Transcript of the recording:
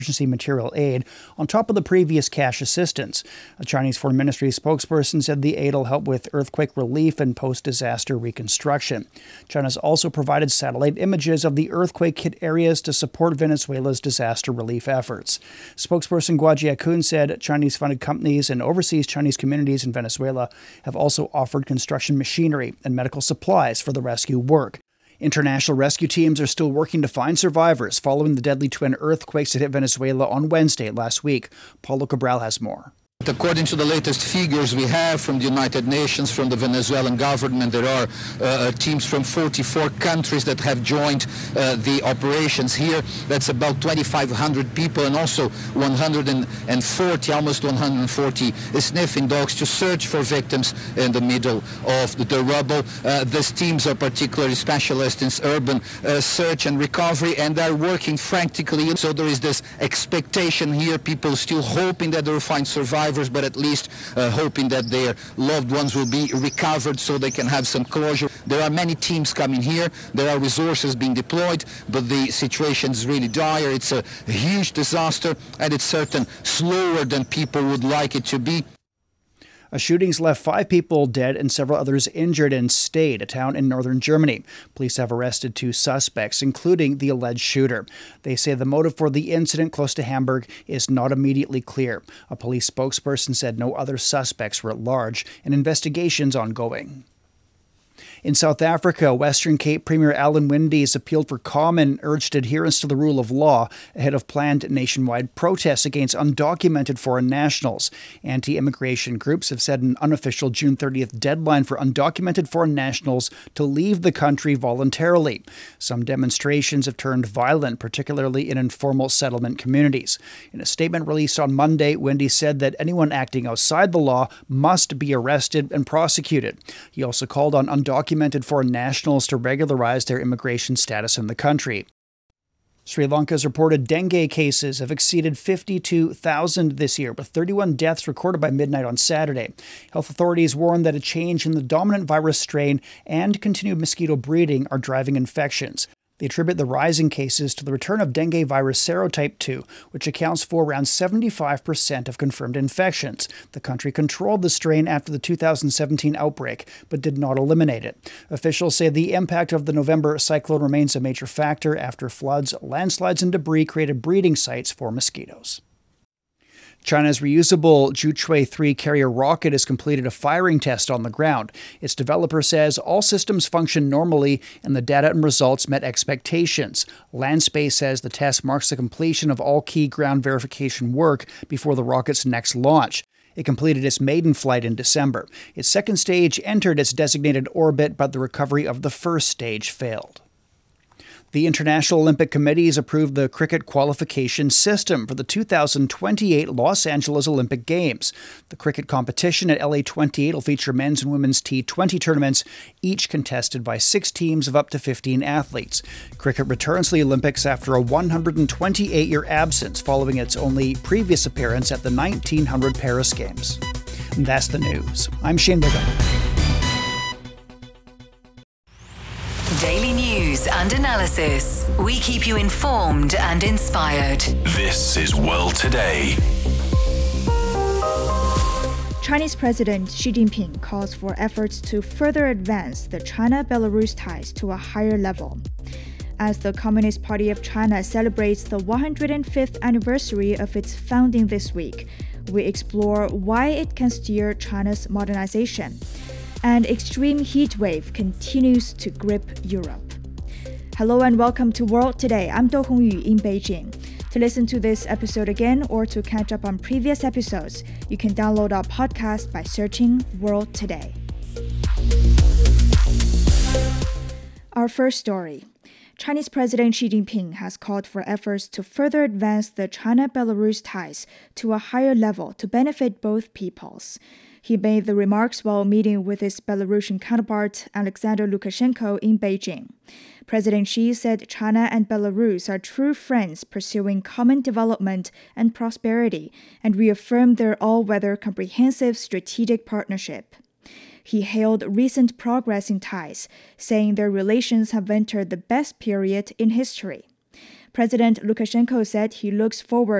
emergency material aid on top of the previous cash assistance. A Chinese Foreign Ministry spokesperson said the aid will help with earthquake relief and post-disaster reconstruction. China's also provided satellite images of the earthquake-hit areas to support Venezuela's disaster relief efforts. Spokesperson Guo Jiakun said Chinese-funded companies and overseas Chinese communities in Venezuela have also offered construction machinery and medical supplies for the rescue work. International rescue teams are still working to find survivors following the deadly twin earthquakes that hit Venezuela on Wednesday last week. Paulo Cabral has more. According to the latest figures we have from the United Nations, from the Venezuelan government, there are teams from 44 countries that have joined the operations here. That's about 2,500 people and also 140, almost 140 sniffing dogs to search for victims in the middle of the rubble. These teams are particularly specialists in urban search and recovery, and they're working frantically. So there is this expectation here, people still hoping that they will find survivors, but at least hoping that their loved ones will be recovered so they can have some closure. There are many teams coming here. There are resources being deployed, but the situation is really dire. It's a huge disaster, and it's certain slower than people would like it to be. A shooting's left 5 people dead and several others injured in Stade, a town in northern Germany. Police have arrested 2 suspects, including the alleged shooter. They say the motive for the incident close to Hamburg is not immediately clear. A police spokesperson said no other suspects were at large, and investigations ongoing. In South Africa, Western Cape Premier Alan Winde appealed for calm and urged adherence to the rule of law ahead of planned nationwide protests against undocumented foreign nationals. Anti-immigration groups have set an unofficial June 30th deadline for undocumented foreign nationals to leave the country voluntarily. Some demonstrations have turned violent, particularly in informal settlement communities. In a statement released on Monday, Winde said that anyone acting outside the law must be arrested and prosecuted. He also called on undocumented foreign nationals to regularize their immigration status in the country. Sri Lanka's reported dengue cases have exceeded 52,000 this year, with 31 deaths recorded by midnight on Saturday. Health authorities warn that a change in the dominant virus strain and continued mosquito breeding are driving infections. They attribute the rising cases to the return of dengue virus serotype 2, which accounts for around 75% of confirmed infections. The country controlled the strain after the 2017 outbreak, but did not eliminate it. Officials say the impact of the November cyclone remains a major factor after floods, landslides, and debris created breeding sites for mosquitoes. China's reusable Zhuque-3 carrier rocket has completed a firing test on the ground. Its developer says all systems function normally and the data and results met expectations. Landspace says the test marks the completion of all key ground verification work before the rocket's next launch. It completed its maiden flight in December. Its second stage entered its designated orbit, but the recovery of the first stage failed. The International Olympic Committee has approved the cricket qualification system for the 2028 Los Angeles Olympic Games. The cricket competition at LA28 will feature men's and women's T20 tournaments, each contested by 6 teams of up to 15 athletes. Cricket returns to the Olympics after a 128-year absence following its only previous appearance at the 1900 Paris Games. And that's the news. I'm Shane Bigham. Daily news and analysis. We keep you informed and inspired. This is World Today. Chinese President Xi Jinping calls for efforts to further advance the China-Belarus ties to a higher level. As the Communist Party of China celebrates the 105th anniversary of its founding this week, we explore why it can steer China's modernization. And extreme heat wave continues to grip Europe. Hello and welcome to World Today. I'm Do Hongyu in Beijing. To listen to this episode again or to catch up on previous episodes, you can download our podcast by searching World Today. Our first story. Chinese President Xi Jinping has called for efforts to further advance the China-Belarus ties to a higher level to benefit both peoples. He made the remarks while meeting with his Belarusian counterpart, Alexander Lukashenko, in Beijing. President Xi said China and Belarus are true friends pursuing common development and prosperity, and reaffirmed their all-weather comprehensive strategic partnership. He hailed recent progress in ties, saying their relations have entered the best period in history. President Lukashenko said he looks forward